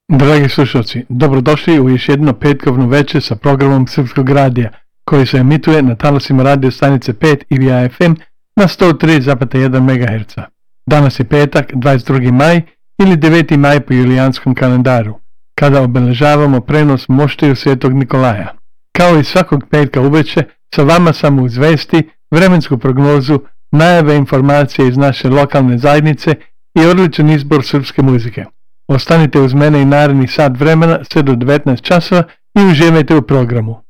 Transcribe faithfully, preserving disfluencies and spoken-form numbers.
Dragi slušalci, dobrodošli u još jedno petkovno veče sa programom Srpskog radija, koji se emituje na talasima radio stanice pet i via ef em na sto tri zarez jedan megaherca. Danas je petak, dvadeset drugi maj ili deveti maj po julijanskom kalendaru, kada obeležavamo prenos moštiju Svetog Nikolaja. Kao i svakog petka uveče, sa vama sam uz vesti, vremensku prognozu, najave informacije iz naše lokalne zajednice i odličan izbor srpske muzike. Ostanite uz mene i narednih sat vremena sve do devetnaest časova i uživajte u programu.